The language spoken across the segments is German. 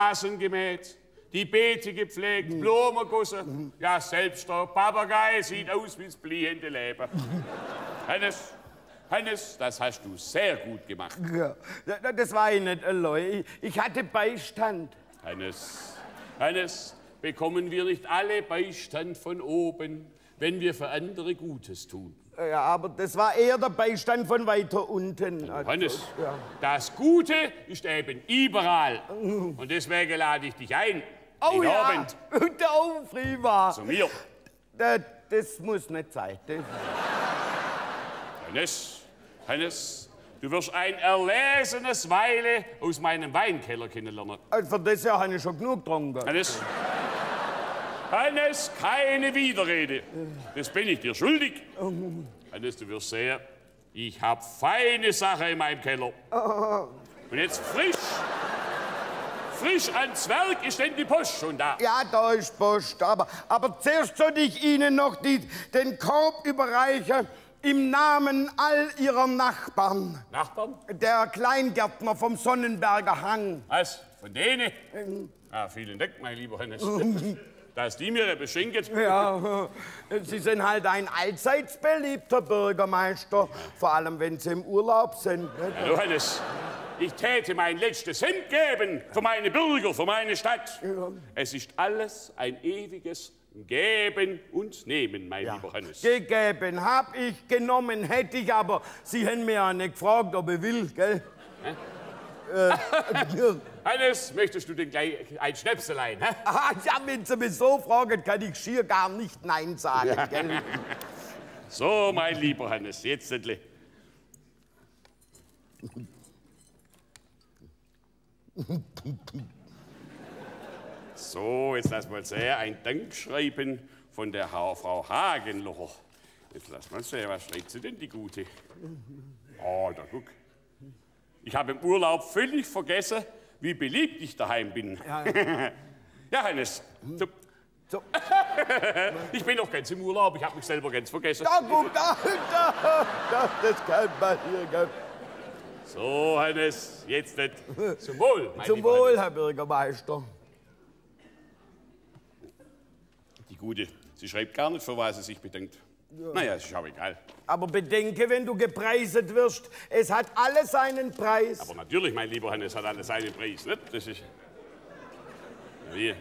Rasen gemäht, die Beete gepflegt, Blumen gegossen. Ja, selbst der Papagei sieht aus wie das blühende Leben. Hannes, das hast du sehr gut gemacht. Ja, das war ich nicht allein. Ich hatte Beistand. Hannes, bekommen wir nicht alle Beistand von oben, wenn wir für andere Gutes tun? Ja, aber das war eher der Beistand von weiter unten. Hannes, ja. Das Gute ist eben überall. Und deswegen lade ich dich ein. Oh ja, Abend. der prima. Zu mir. Das muss nicht sein. Hannes, du wirst ein erlesenes Weile aus meinem Weinkeller kennenlernen. Für das Jahr habe ich schon genug getrunken. Hannes, keine Widerrede. Das bin ich dir schuldig. Hannes, du wirst sehen, ich habe feine Sachen in meinem Keller. Und jetzt frisch ans Werk ist denn die Post schon da. Ja, da ist Post. Aber zuerst soll ich Ihnen noch den Korb überreichen im Namen all Ihrer Nachbarn. Nachbarn? Der Kleingärtner vom Sonnenberger Hang. Was? Von denen? Vielen Dank, mein lieber Hannes. Dass die mir beschenken. Ja, Sie sind halt ein allseits beliebter Bürgermeister, vor allem wenn Sie im Urlaub sind. Hallo Hannes, ich täte mein letztes Hemd geben für meine Bürger, für meine Stadt. Ja. Es ist alles ein ewiges Geben und Nehmen, mein lieber Hannes. Gegeben hab ich, genommen hätte ich, aber Sie haben mir ja nicht gefragt, ob ich will, gell? Hannes, möchtest du denn gleich ein Schnäpselein? Ja, wenn Sie mich so fragen, kann ich schier gar nicht Nein sagen. Ja. Gell? So, mein lieber Hannes, jetzt endlich. So, jetzt lass mal sehen, ein Dankschreiben von der Frau Hagenlocher. Jetzt lass mal sehen, was schreibt sie denn, die Gute? Oh, da guck. Ich habe im Urlaub völlig vergessen, wie beliebt ich daheim bin. Ja, ja Hannes. So. Ich bin noch ganz im Urlaub, ich habe mich selber ganz vergessen. Ja, gut, das kann man hier, gell? So, Hannes, jetzt nicht. Zum Wohl, mein Zum Wohl, Herr Bürgermeister. Die Gute, sie schreibt gar nicht, für was sie sich bedankt. Ja. Naja, ist auch egal. Aber bedenke, wenn du gepreiset wirst, es hat alles seinen Preis. Aber natürlich, mein lieber Hannes, hat alles seinen Preis, nicht? Das ist... Ja, wie?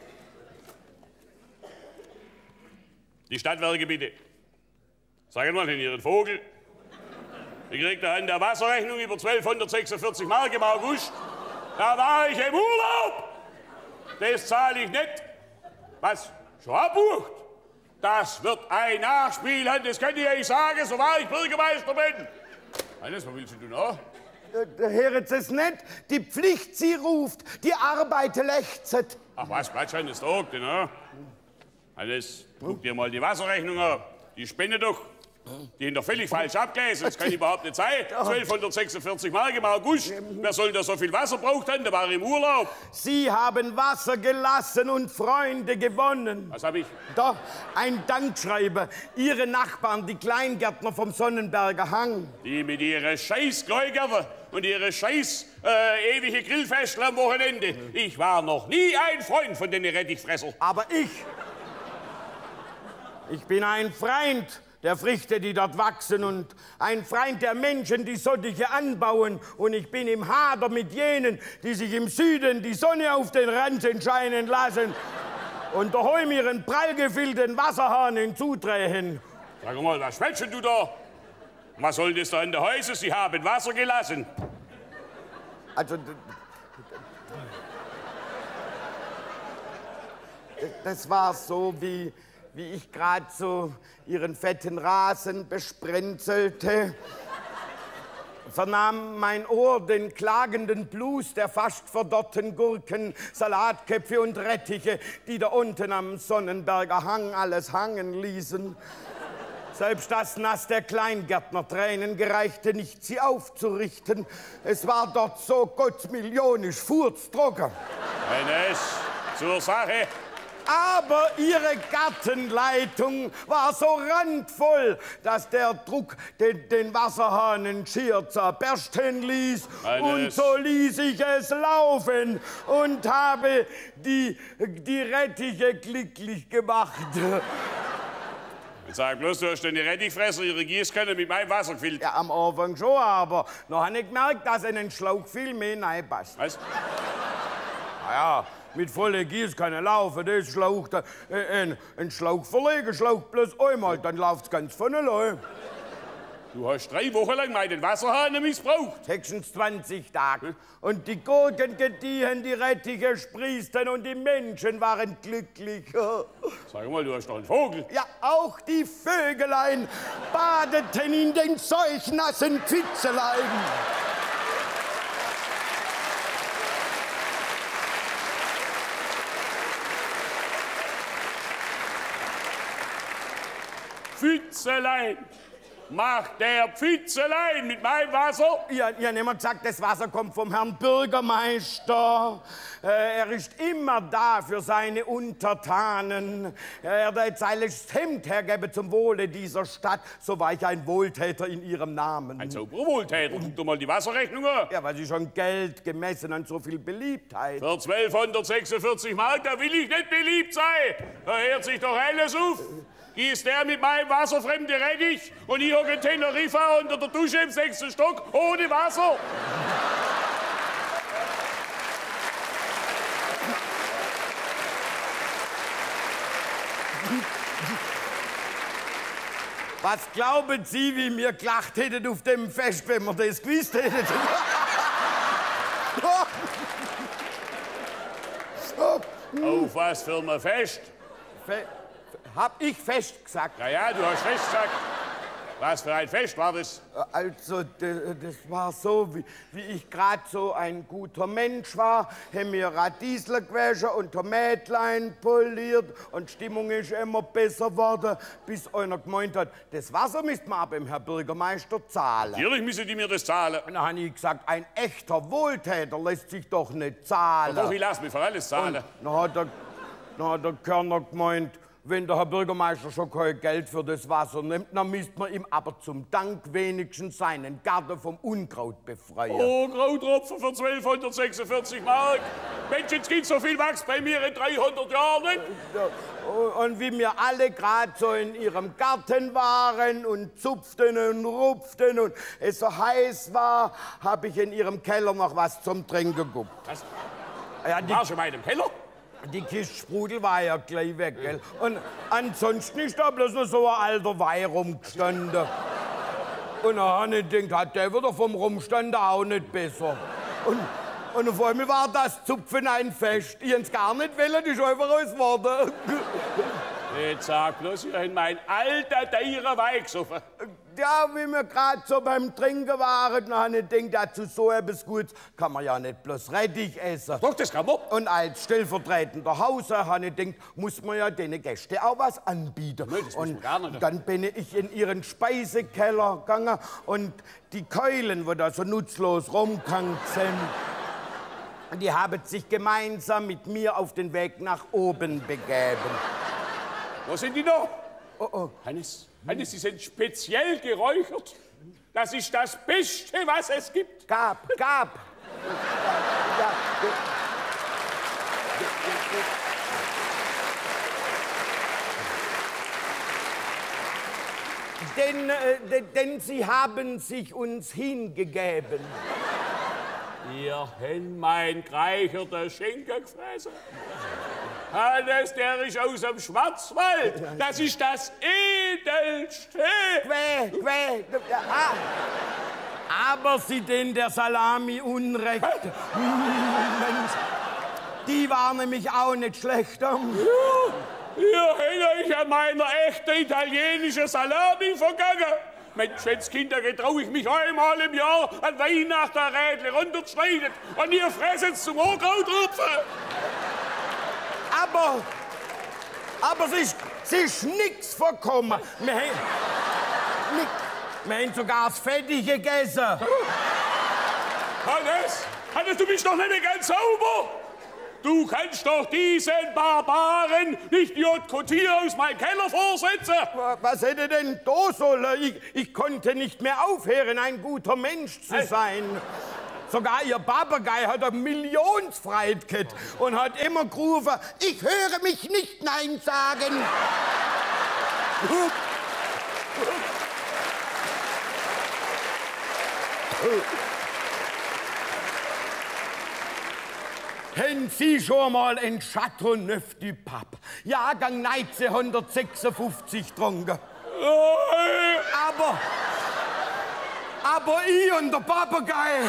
Die Stadtwerke, bitte. Sagen mal, in Ihren Vogel. Ich kriegte an der Wasserrechnung über 1246 Mark im August. Da war ich im Urlaub. Das zahle ich nicht. Was? Schon abbucht? Das wird ein Nachspiel, das kann ich euch sagen, so wahr ich Bürgermeister bin. Hannes, was willst du noch? Hören Sie es nicht? Die Pflicht, sie ruft, die Arbeit lechzet. Ach was, Quatsch, Hannes, sagt, ne? Hannes, guck dir mal die Wasserrechnung an. Die spinne doch. Die sind doch völlig falsch abgelesen. Das kann überhaupt nicht sein. 1246 Mark im August. Wer soll da so viel Wasser braucht denn? Der war im Urlaub. Sie haben Wasser gelassen und Freunde gewonnen. Was hab ich? Doch, ein Dankschreiben. Ihre Nachbarn, die Kleingärtner vom Sonnenberger Hang. Die mit ihren scheiß Kleugärten und ihre scheiß ewige Grillfestel am Wochenende. Ich war noch nie ein Freund von den Rettichfresser. Aber ich bin ein Freund der Früchte, die dort wachsen, und ein Freund der Menschen, die solche anbauen. Und ich bin im Hader mit jenen, die sich im Süden die Sonne auf den Ranzen scheinen lassen und daheim ihren prallgefüllten Wasserhahn hinzudrehen. Sag mal, was schwätzt du da? Was soll das da in der Häuser? Sie haben Wasser gelassen. Also, das war so, wie ich gerade so Ihren fetten Rasen besprenzelte, vernahm mein Ohr den klagenden Blues der fast verdorrten Gurken, Salatköpfe und Rettiche, die da unten am Sonnenberger Hang alles hangen ließen. Selbst das Nass der Kleingärtner-Tränen gereichte nicht, sie aufzurichten. Es war dort so gottsmillionisch furztrocken. Hannes, zur Sache. Aber ihre Gartenleitung war so randvoll, dass der Druck den Wasserhahn schier zerbersten ließ. Und so ließ ich es laufen und habe die Rettiche glücklich gemacht. Sag bloß, du hast denn die Rettichfresser ihre Gießkanne mit meinem Wasser gefüllt? Ja, am Anfang schon, aber noch habe ich gemerkt, dass in den Schlauch viel mehr reinpasst. Was? Naja, mit voller Gießkanne laufen, das Schlauch, ein Schlauch verlegen, Schlauch bloß einmal, dann läuft's ganz von allein. Du hast 3 Wochen lang meinen Wasserhahn missbraucht. 26 Tage. Und die Gurken gediehen, die Rettiche sprießten und die Menschen waren glücklich. Sag mal, du hast doch einen Vogel. Ja, auch die Vögelein badeten in den seuchnassen Pfützelein. Pfützelein. Macht der Pfützelein mit meinem Wasser? Ja, ihr habt immer gesagt, das Wasser kommt vom Herrn Bürgermeister. Er ist immer da für seine Untertanen. Er hat jetzt alles Hemd hergeben zum Wohle dieser Stadt. So war ich ein Wohltäter in ihrem Namen. Ein sauberer Wohltäter. Guck doch mal die Wasserrechnung an. Ja, weil sie schon Geld gemessen an so viel Beliebtheit. Für 1246 Mark, da will ich nicht beliebt sein. Da hört sich doch alles auf. Gießt der mit meinem Wasser fremde Rettich und ich hocke in Teneriffa unter der Dusche im 6. Stock ohne Wasser. Was glauben Sie, wie wir gelacht hätten auf dem Fest, wenn wir das gewusst hätten? Auf was für ein Fest? Hab ich Fest gesagt? Ja, du hast Fest gesagt. Was für ein Fest war das? Also, das war so, wie ich gerade so ein guter Mensch war, haben wir Radiesler gewaschen und Tomätlein poliert und die Stimmung ist immer besser geworden, bis einer gemeint hat, das Wasser müsst man aber dem Herr Bürgermeister zahlen. Natürlich müssen die mir das zahlen. Und dann habe ich gesagt, ein echter Wohltäter lässt sich doch nicht zahlen. Doch, ich lass mich für alles zahlen. Und dann hat der Körner gemeint, wenn der Herr Bürgermeister schon kein Geld für das Wasser nimmt, dann müsste man ihm aber zum Dank wenigstens seinen Garten vom Unkraut befreien. Oh, Krautropfen für 1246 Mark. Mensch, jetzt gibt's so viel Wachs bei mir in 300 Jahren nicht. Und wie wir alle gerade so in ihrem Garten waren und zupften und rupften und es so heiß war, habe ich in ihrem Keller noch was zum Trinken geguckt. Was? Ja, Warst du in meinem Keller? Die Kiste Sprudel war ja gleich weg, gell? Und ansonsten ist da bloß noch so ein alter Wein rumgestanden. Und dann habe ich gedacht, der wird doch vom Rumstanden auch nicht besser. Und vor allem war das Zupfen ein Fest. Ich hätte gar nicht wollen, das ist einfach alles geworden. Jetzt sag bloß, ich habe mein alter, teurer Wein gesoffen. Ja, wie wir gerade so beim Trinken waren, dann habe ich gedacht, dazu so etwas Gutes kann man ja nicht bloß Rettich essen. Doch, das kann man. Und als stellvertretender Hausherr habe ich gedacht, muss man ja den Gästen auch was anbieten. Nein, das muss man gar nicht. Dann bin ich in ihren Speisekeller gegangen und die Keulen, wo da so nutzlos rumgehangen sind, die haben sich gemeinsam mit mir auf den Weg nach oben begeben. Wo sind die noch? Oh. Hannes, die sind speziell geräuchert. Das ist das Beste, was es gibt. Gab. Ja. Denn sie haben sich uns hingegeben. Ihr habt mein gereicherter Schinken gefressen. Hannes, der ist aus dem Schwarzwald. Das ist das Edelste. Aber sie den der Salami Unrecht. Mensch, die war nämlich auch nicht schlechter. Hier hänge ich an meiner echten italienischen Salami vergangen. Menschenskinder, getraue ich mich einmal im Jahr an Weihnachten ein Rädle runterzuschneiden und ihr fressen's zum Ohrkrautrupfen. Aber sie ist nix vorkommen. Wir haben sogar das Fettige gegessen. Hannes, du bist doch nicht ganz sauber. Du kannst doch diesen Barbaren nicht die Haute Couture aus meinem Keller vorsetzen. Was hätte denn da sollen? Ich konnte nicht mehr aufhören, ein guter Mensch zu sein. Sogar ihr Papagei hat eine Millionsfreiheit gehabt und hat immer gerufen, ich höre mich nicht Nein sagen. Haben Sie schon mal ein Chateauneuf du Pape, Jahrgang 1956 getrunken? Aber ich und der Papagei.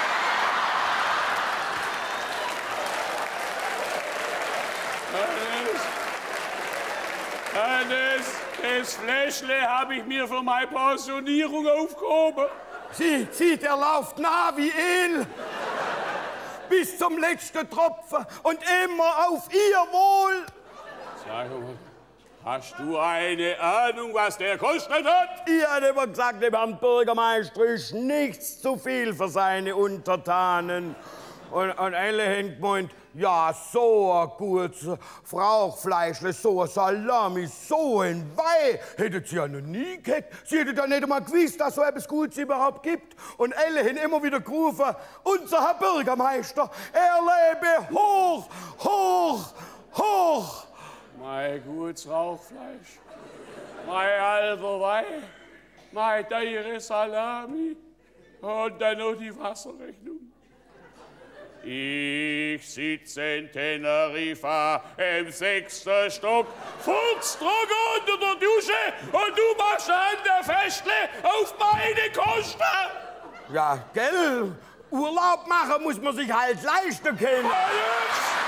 Hannes, das Fläschle habe ich mir für meine Pensionierung aufgehoben. Sie, der läuft nah wie El. Bis zum letzten Tropfen und immer auf Ihr Wohl. Sag mal, hast du eine Ahnung, was der kostet hat? Ich hatte immer gesagt, dem Herrn Bürgermeister ist nichts zu viel für seine Untertanen. Und alle haben gemeint, ja, so ein gutes Frauchfleischle, so ein Salami, so ein Weih, hätte sie ja noch nie gehabt. Sie hätte ja nicht einmal gewusst, dass so etwas Gutes überhaupt gibt. Und alle haben immer wieder gerufen, unser Herr Bürgermeister, er lebe hoch, hoch, hoch. Mein gutes Rauchfleisch, mein alter Weih, mein teure Salami und dann noch die Wasserrechnung. Ich sitze in Teneriffa im 6. Stock, Fuchsdruck unter der Dusche und du machst an der Festle auf meine Kosten. Ja, gell? Urlaub machen muss man sich halt leisten können.